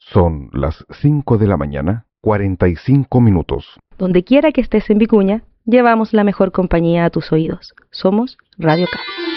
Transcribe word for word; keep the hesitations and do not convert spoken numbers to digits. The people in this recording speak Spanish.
Son las cinco de la mañana, cuarenta y cinco minutos. Donde quiera que estés en Vicuña, llevamos la mejor compañía a tus oídos. Somos Radio K.